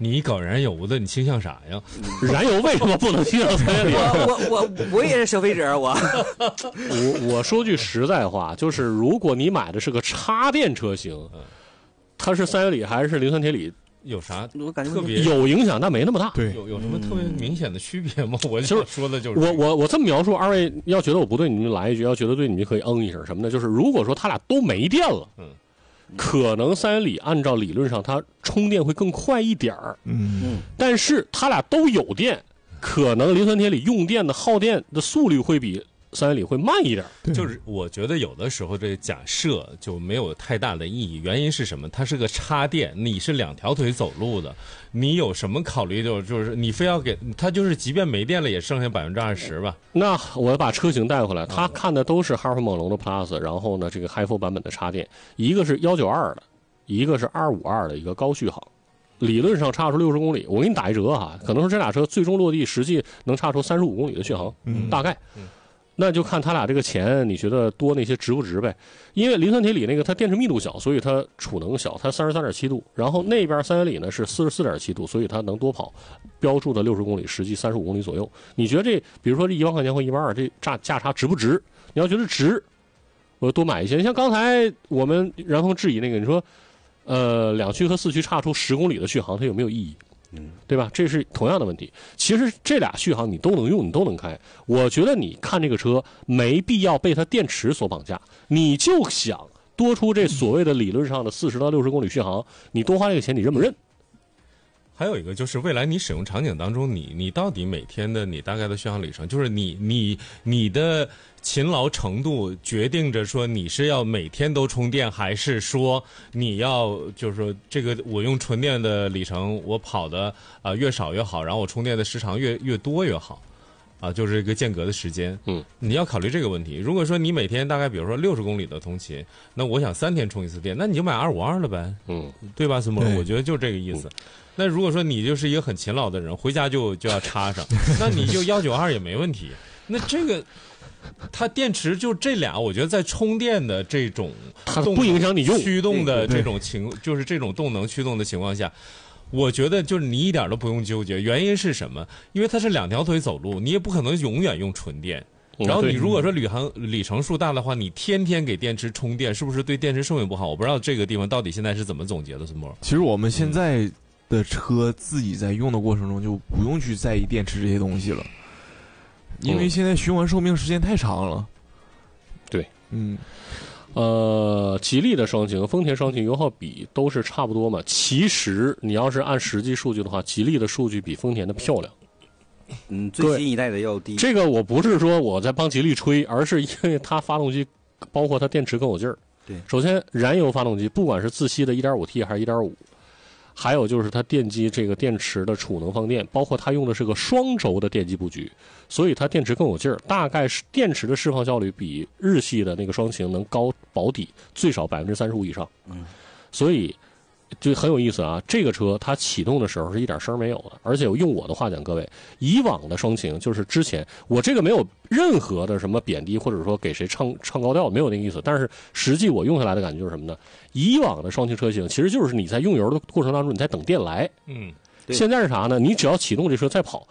你搞燃油的，你倾向啥呀？ 燃油为什么不能倾向三元锂？ 我也是消费者， 我说句实在话，就是如果你买的是个插电车型，它是三元锂还是磷酸铁锂？ 有啥我感觉特别有影响，但没那么大。 对， 有什么特别明显的区别吗？我就是说的就是我这么描述，二位要觉得我不对，你们来一句；要觉得对，你们可以一声。什么呢？就是如果说他俩都没电了，可能三元锂按照理论上它充电会更快一点儿，但是他俩都有电，可能磷酸铁锂用电的耗电的速率会比三元锂会慢一点。 就是我觉得有的时候这个假设就没有太大的意义，原因是什么？它是个插电，你是两条腿走路的，你有什么考虑？就是你非要给它，就是即便没电了也剩下20%吧。 那我把车型带回来，他看的都是哈弗猛龙的 Plus， 然后呢这个 HiFi 版本的插电，一个是192的，一个是252的一个高续航，理论上差出60公里。我给你打一折哈，可能是这俩车最终落地实际能差出35公里的续航，大概。那就看他俩这个钱，你觉得多那些值不值呗？因为磷酸铁锂那个它电池密度小，所以它储能小，它33.7度。然后那边三元锂呢是44.7度，所以它能多跑，标注的60公里，实际35公里左右。你觉得这，比如说这1万块钱或1万2，这价差值不值？你要觉得值，我就多买一些。像刚才我们然后质疑那个，你说，2驱和4驱差出10公里的续航，它有没有意义？对吧？这是同样的问题。其实这俩续航你都能用，你都能开。我觉得你看这个车没必要被它电池所绑架，你就想多出这所谓的理论上的40到60公里续航，你多花这个钱，你认不认？ 还有一个就是未来你使用场景当中，你到底每天的你大概的续航里程，就是你的勤劳程度决定着说你是要每天都充电，还是说你要就是说这个我用纯电的里程我跑的越少越好，然后我充电的时长越多越好。就是这个间隔的时间，你要考虑这个问题。如果说你每天大概比如说60公里的通勤，那我想3天充一次电，那你就买252了呗，对吧？孙博，我觉得就这个意思。那如果说你就是一个很勤劳的人，回家就要插上，那你就192也没问题。那这个它电池就这俩，我觉得在充电的这种它不影响你用驱动的这种就是这种动能驱动的情况下。我觉得就是你一点都不用纠结，原因是什么？因为它是两条腿走路，你也不可能永远用纯电。然后你如果说里程数大的话，你天天给电池充电，是不是对电池寿命不好？我不知道这个地方到底现在是怎么总结的，孙博。 其实我们现在的车自己在用的过程中就不用去在意电池这些东西了，因为现在循环寿命时间太长了。 对，吉利的双擎、丰田双擎油耗比都是差不多嘛。其实你要是按实际数据的话，吉利的数据比丰田的漂亮。 最新一代的要低。 这个我不是说我在帮吉利吹，而是因为它发动机，包括它电池更有劲儿。 对， 首先燃油发动机，不管是自吸的 1.5T 还是1.5，还有就是它电机这个电池的储能放电，包括它用的是个双轴的电机布局，所以它电池更有劲儿。大概是电池的释放效率比日系的那个双擎能高保底最少35%以上。所以就很有意思啊。这个车它启动的时候是一点声没有的，而且用我的话讲，各位，以往的双擎就是之前我这个没有任何的什么贬低或者说给谁唱高调，没有那个意思。但是实际我用下来的感觉就是什么呢？以往的双擎车型其实就是你在用油的过程当中你在等电来。现在是啥呢？你只要启动这车再跑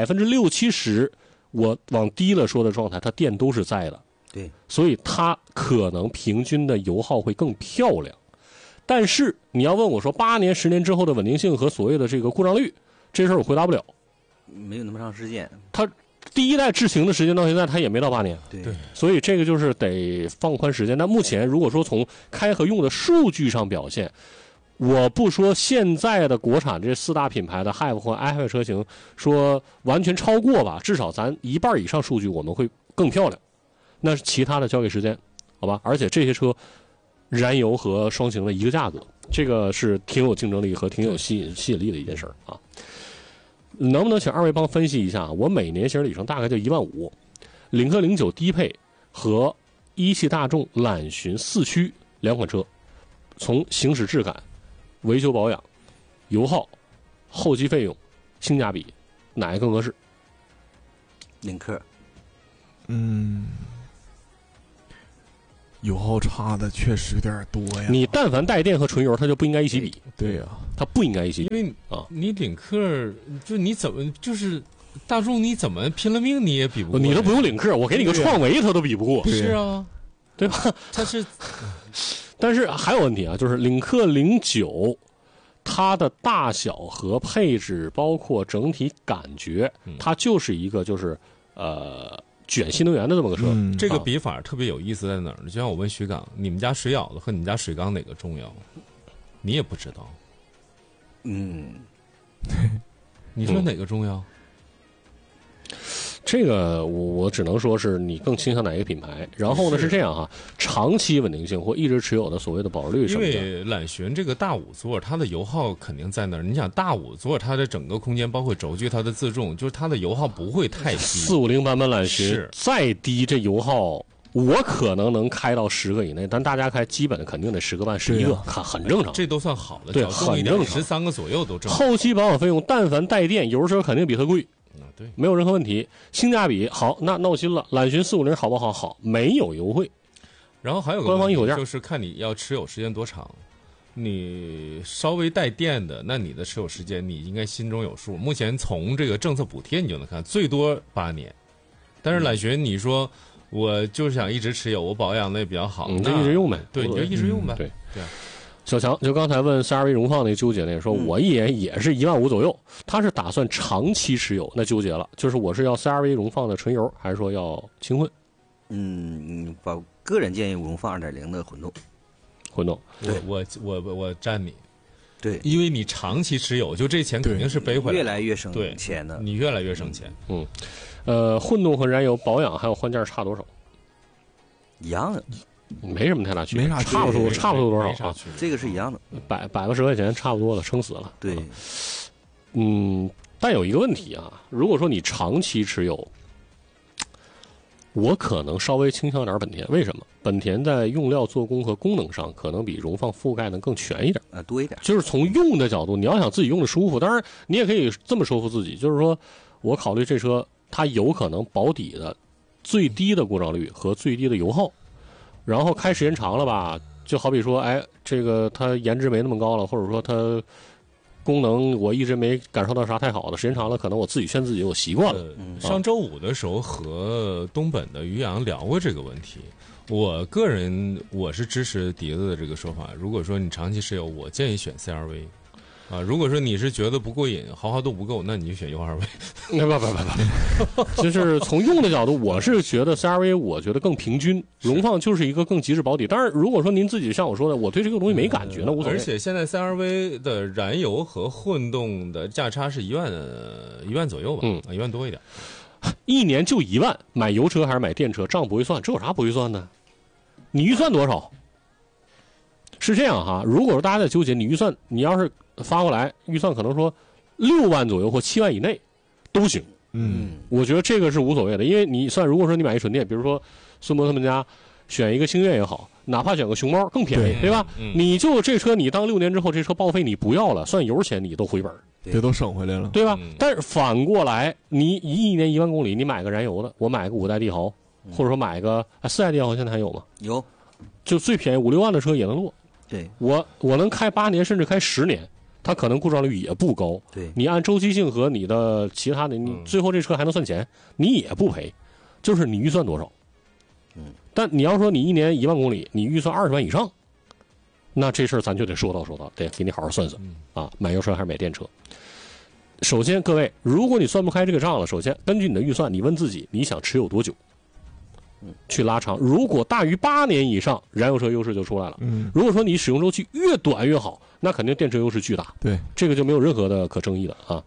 ，60%-70%我往低了说的状态，它电都是在的。 对， 所以它可能平均的油耗会更漂亮。但是你要问我说8年、10年之后的稳定性和所谓的这个故障率，这事儿我回答不了。 没有那么长时间。 它第一代制型的时间到现在，它也没到8年。 对， 所以这个就是得放宽时间。但目前如果说从开和用的数据上表现，我不说现在的国产这4大品牌的 HiFi 或 iHiFi 车型说完全超过吧，至少咱1半以上数据我们会更漂亮。那其他的交给时间，好吧？而且这些车燃油和双擎的一个价格，这个是挺有竞争力和挺有吸引力的一件事啊。能不能请二位帮分析一下？我每年行驶里程大概就15000，领克09低配和一汽大众揽巡4驱两款车，从行驶质感、维修保养、油耗、后期费用、性价比，哪一个更合适？ 领克。 油耗差的确实有点多呀。 你但凡带电和纯油，它就不应该一起比， 对呀、 它不应该一起比。 因为啊你领克就你怎么就是大众你怎么拼了命你也比不过， 你都不用领克，我给你个创维，它都比不过， 对是啊， 对吧？ 它是但是还有问题啊，就是领克09，它的大小和配置，包括整体感觉，它就是一个就是卷新能源的这么个车。 嗯， 这个比法特别有意思在哪儿呢？就像我问徐刚，你们家水舀子和你们家水缸哪个重要？你也不知道，你说哪个重要？ 这个我只能说是你更倾向哪一个品牌。然后呢是这样哈，长期稳定性或一直持有的所谓的保值率什因么的。 为揽巡这个大五座，它的油耗肯定在那儿。你想大五座，它的整个空间包括轴距，它的自重，就是它的油耗不会太低。 450版本揽巡是再低，这油耗我可能能开到10个以内，但大家开基本肯定得10个半、11个，看很正常。 这都算好的， 对只要重一点很正常 13个左右都正常。 后期保养费用，但凡带电，油车肯定比它贵， 对， 没有任何问题。性价比好，那闹心了。揽巡450好不好？好，没有优惠。 然后还有个官方一口价就是看你要持有时间多长。你稍微带电的，那你的持有时间你应该心中有数。目前从这个政策补贴你就能看，最多8年。但是揽巡你说我就是想一直持有，我保养的也比较好， 你就那一直用呗， 对，你就一直用呗。 对对。 小强就刚才问CR-V 荣放那个纠结那个，说我一年也是15000左右，他是打算长期持有，那纠结了，就是我是要CR-V 荣放的纯油，还是说要轻混？ 我个人建议荣放2.0的混动。 混动， 我站你， 对， 因为你长期持有，就这钱肯定是背回来的， 越来越省对钱的。 你越来越省钱。 混动和燃油保养还有换件差多少？ 一样的， 没什么太大区别， 没啥区别差不多多少啊？ 这个是一样的。 百个10块钱差不多了，撑死了。 对， 但有一个问题啊，如果说你长期持有，我可能稍微倾向点本田。为什么？本田在用料、做工和功能上可能比荣放覆盖的更全一点， 多一点。 就是从用的角度，你要想自己用的舒服，当然你也可以这么说服自己，就是说我考虑这车它有可能保底的最低的故障率和最低的油耗，然后开时间长了吧，就好比说，哎，这个它颜值没那么高了，或者说它功能我一直没感受到啥太好的，时间长了，可能我自己劝自己，我习惯了。 上周五的时候和东本的于洋聊过这个问题。我个人我是支持笛子的这个说法。如果说你长期持有，我建议选 CR-V。如果说你是觉得不过瘾，豪华度不够，那你就选 U2V。 就是从用的角度，我是觉得 CR-V 我觉得更平均，荣放就是一个更极致保底。当然，如果说您自己像我说的，我对这个东西没感觉，那无所谓。 而且现在 CR-V 的燃油和混动的价差是1万左右吧，1万多一点。 一年就1万，买油车还是买电车？账不会算，这有啥不会算的？你预算多少？是这样哈，如果说大家在纠结，你预算你要是发过来，预算可能说6万左右或7万以内都行。我觉得这个是无所谓的，因为你算，如果说你买一纯电，比如说孙博他们家选一个星越也好，哪怕选个熊猫更便宜，对吧？你就这车你当6年之后这车报废你不要了，算油钱你都回本， 这都省回来了， 对吧？但是反过来，你一年1万公里，你买个燃油的，我买个5代帝豪，或者说买个4代帝豪，现在还有吗？ 有， 就最便宜5-6万的车也能落。 对， 我能开8年甚至开10年，它可能故障率也不高。 对， 你按周期性和你的其他的，你最后这车还能算钱，你也不赔，就是你预算多少。但你要说你一年1万公里，你预算20万以上，那这事儿咱就得说道，得给你好好算算啊，买油车还是买电车？首先，各位，如果你算不开这个账了，首先根据你的预算，你问自己你想持有多久，去拉长。如果大于8年以上，燃油车优势就出来了。如果说你使用周期越短越好，那肯定电车优势巨大。 对， 这个就没有任何的可争议的啊。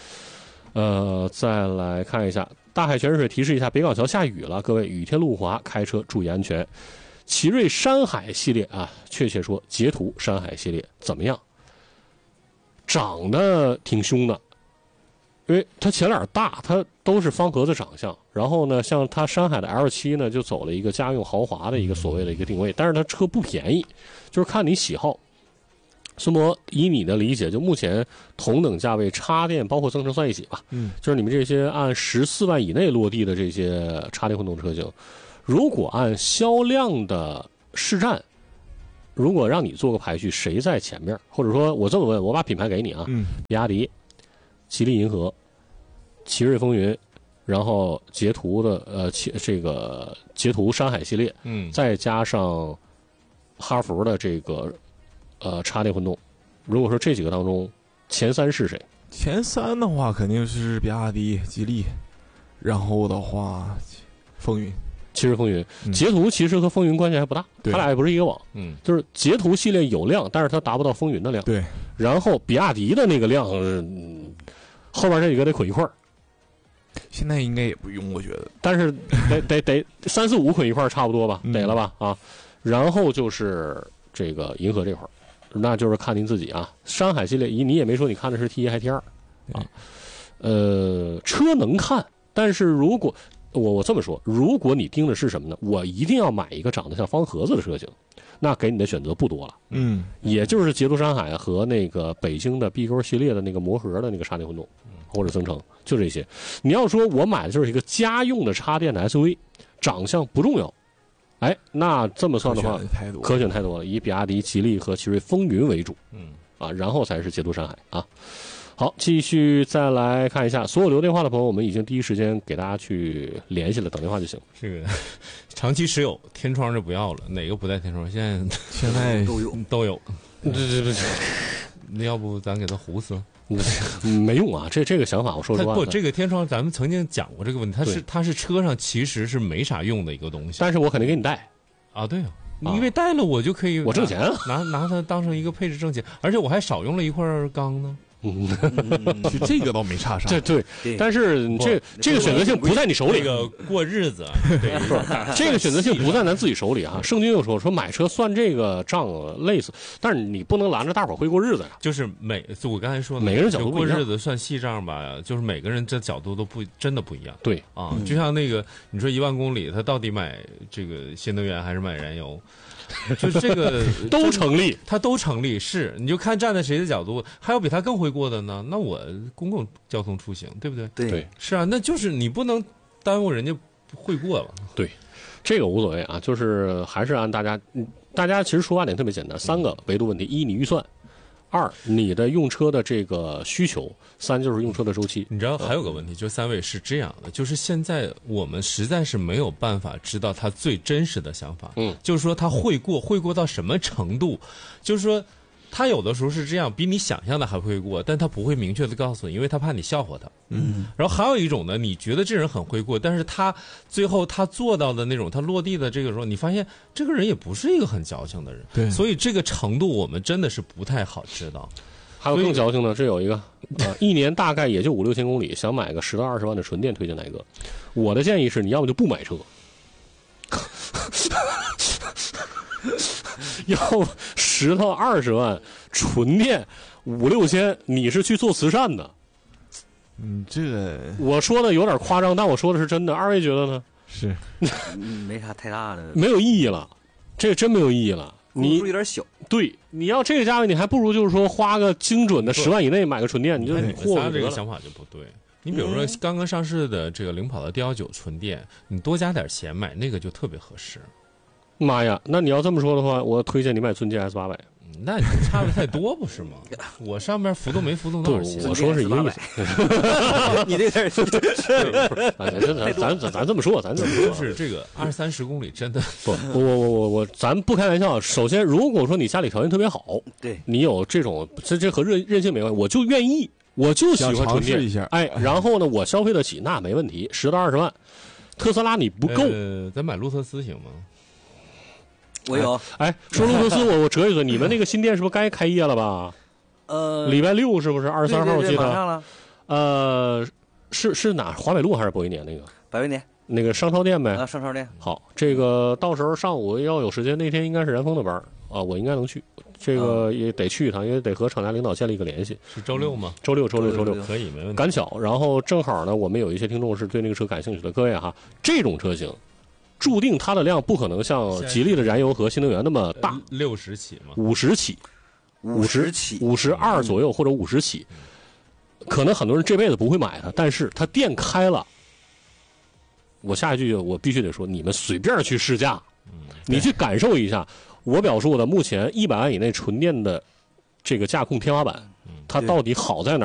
再来看一下大海泉水提示一下，北港桥下雨了，各位雨天路滑，开车注意安全。奇瑞山海系列啊，确切说捷途山海系列怎么样？长得挺凶的，因为它前脸大，它都是方格子长相。然后呢，像它山海的 L7 呢，就走了一个家用豪华的一个所谓的一个定位，但是它车不便宜，就是看你喜好。孙博，以你的理解，就目前同等价位插电包括增程算一起吧，就是你们这些按14万以内落地的这些插电混动车型，如果按销量的市占，如果让你做个排序，谁在前面？或者说我这么问，我把品牌给你啊，比亚迪、吉利银河、奇瑞风云，然后捷途的这个捷途山海系列，再加上哈弗的这个插电混动，如果说这几个当中前3是谁？ 前3的话肯定是比亚迪、吉利，然后的话风云。 奇瑞风云，捷途其实和风云关系还不大，他俩也不是一个网，就是捷途系列有量，但是它达不到风云的量。 对， 然后比亚迪的那个量，后边这几个得捆一块儿。 现在应该也不用，我觉得， 但是得3、4、5捆一块儿差不多吧，得了吧啊。然后就是这个银河这块儿，那就是看您自己啊。山海系列你也没说你看的是 T1还 T2啊，车能看，但是如果我这么说，如果你盯的是什么呢？我一定要买一个长得像方盒子的车型，那给你的选择不多了。也就是捷途山海和那个北京的 B 勾系列的那个魔盒的那个插电混动，或者增程，就这些。你要说我买的就是一个家用的插电的 SUV， 长相不重要，哎，那这么算的话，可选太多了，以比亚迪、吉利和奇瑞风云为主，然后才是捷途山海啊。好，继续再来看一下，所有留电话的朋友，我们已经第一时间给大家去联系了，等电话就行。 这个长期持有天窗就不要了，哪个不带天窗？现在都有。那要不咱给他糊死了？ 没用啊，这个想法我说实话。 不，这个天窗咱们曾经讲过这个问题，它是车上其实是没啥用的一个东西。 但是我肯定给你带啊， 对啊。因为带了我就可以我挣钱啊， 拿它当成一个配置挣钱，而且我还少用了一块钢呢。 这个倒没差啥。 对，但是这个选择性不在你手里。 这个过日子， 这个选择性不在咱自己手里啊。圣经又说买车算这个账累死，但是你不能拦着大伙会过日子呀。 就是我刚才说的， 每个人角度不一样， 过日子算细账吧，就是每个人这角度都真的不一样。 对啊，就像那个你说1万公里，他到底买这个新能源还是买燃油？就是这个都成立， 它都成立。是，你就看站在谁的角度，还有比他更会过的呢？那我公共交通出行，对不对？ 对， 是啊，那就是你不能耽误人家会过了。 对，这个无所谓啊，就是还是按大家其实出发点特别简单，3个维度问题：一，你预算；2，你的用车的这个需求；3，就是用车的周期。 你知道还有个问题，就3位是这样的，就是现在我们实在是没有办法知道他最真实的想法。就是说他会过到什么程度？就是说他有的时候是这样，比你想象的还会过，但他不会明确的告诉你，因为他怕你笑话他。然后还有一种呢，你觉得这人很会过，但是他最后他做到的那种，他落地的这个时候，你发现这个人也不是一个很矫情的人。 对， 所以这个程度我们真的是不太好知道。 还有更矫情的，这有一个1年大概也就5、6千公里，想买个10到20万的纯电，推荐哪个？我的建议是，你要么就不买车，要10到20万纯电5、6千，你是去做慈善的。 这个我说的有点夸张，但我说的是真的。2位觉得呢？ 是， 没啥太大的， 没有意义了，这个真没有意义了。你有点小， 对，你要这个价位，你还不如就是说花个精准的10万以内买个纯电，你就货这个想法就不对。你比如说刚刚上市的这个领跑的119纯电，你多加点钱买那个就特别合适。 妈呀，那你要这么说的话，我推荐你买尊剑 S800。 那你差的太多不是吗？我上面浮动没浮动多少钱？ 我说是一个意思。 你这点咱这么说， 就是这个20-30公里真的不，我咱不开玩笑。首先，如果说你家里条件特别好， 对你有这种这和任性没关系，我就愿意，我就喜欢纯电一下。 哎，然后呢，我消费得起，那没问题，10到20万。特斯拉你不够， 咱买路特斯行吗？ 我有。 哎，说路特斯，我折一折，你们那个新店是不是该开业了吧？礼拜6是不是23号？我记得。 马上了。 是哪？华北路还是博一年那个？ 百威年那个商超店呗。 商超店。 好，这个到时候上午要有时间，那天应该是燃风的班啊，我应该能去。这个也得去一趟，因为得和厂家领导建立一个联系。 是周6吗？ 周六可以，没问题。 赶巧，然后正好呢，我们有一些听众是对那个车感兴趣的，各位哈，这种车型。注定它的量不可能像吉利的燃油和新能源那么大 ，60起嘛 ，50起，52左右或者50起，可能很多人这辈子不会买它，但是它店开了，我下一句我必须得说，你们随便去试驾， 你去感受一下，我表述的目前100万以内纯电的这个驾控天花板，它到底好在哪儿？